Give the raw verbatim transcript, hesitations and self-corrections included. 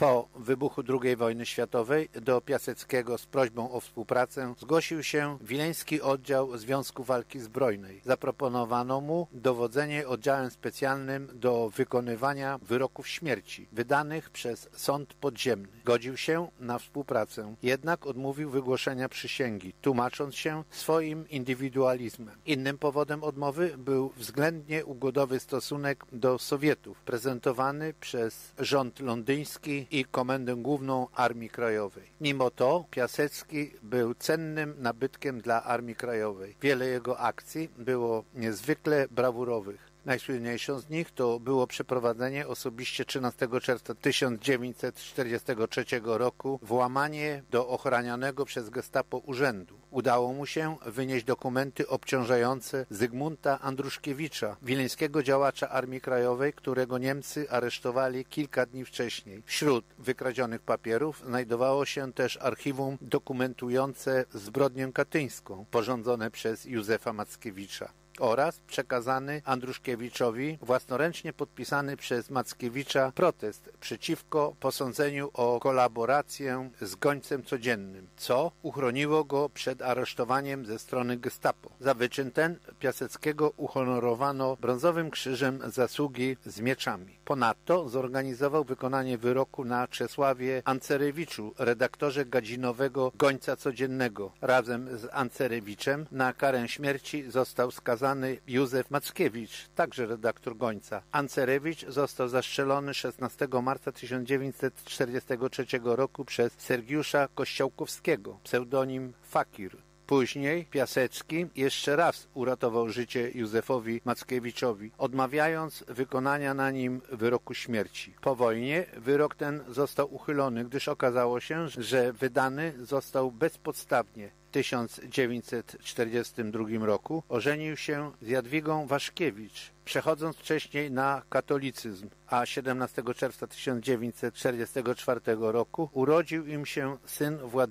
Po wybuchu drugiej wojny światowej do Piaseckiego z prośbą o współpracę zgłosił się Wileński Oddział Związku Walki Zbrojnej. Zaproponowano mu dowodzenie oddziałem specjalnym do wykonywania wyroków śmierci wydanych przez sąd podziemny. Godził się na współpracę, jednak odmówił wygłoszenia przysięgi, tłumacząc się swoim indywidualizmem. Innym powodem odmowy był względnie ugodowy stosunek do Sowietów, prezentowany przez rząd londyński i Komendę Główną Armii Krajowej. Mimo to Piasecki był cennym nabytkiem dla Armii Krajowej. Wiele jego akcji było niezwykle brawurowych. Najsłynniejszą z nich to było przeprowadzenie osobiście trzynastego czerwca tysiąc dziewięćset czterdziestego trzeciego roku włamanie do ochranianego przez gestapo urzędu. Udało mu się wynieść dokumenty obciążające Zygmunta Andruszkiewicza, wileńskiego działacza Armii Krajowej, którego Niemcy aresztowali kilka dni wcześniej. Wśród wykradzionych papierów znajdowało się też archiwum dokumentujące zbrodnię katyńską, porządzone przez Józefa Mackiewicza, oraz przekazany Andruszkiewiczowi własnoręcznie podpisany przez Mackiewicza protest przeciwko posądzeniu o kolaborację z gońcem codziennym, co uchroniło go przed aresztowaniem ze strony gestapo. Za wyczyn ten Piaseckiego uhonorowano brązowym krzyżem zasługi z mieczami. Ponadto zorganizował wykonanie wyroku na Czesławie Ancerewiczu, redaktorze gadzinowego Gońca Codziennego. Razem z Ancerewiczem na karę śmierci został skazany Józef Mackiewicz, także redaktor Gońca. Ancerewicz został zastrzelony szesnastego marca tysiąc dziewięćset czterdziestego trzeciego roku przez Sergiusza Kościołkowskiego, pseudonim Fakir. Później Piasecki jeszcze raz uratował życie Józefowi Mackiewiczowi, odmawiając wykonania na nim wyroku śmierci. Po wojnie wyrok ten został uchylony, gdyż okazało się, że wydany został bezpodstawnie. W tysiąc dziewięćset czterdziestym drugim roku ożenił się z Jadwigą Waszkiewicz, przechodząc wcześniej na katolicyzm, a siedemnastego czerwca tysiąc dziewięćset czterdziestego czwartego roku urodził im się syn Władysław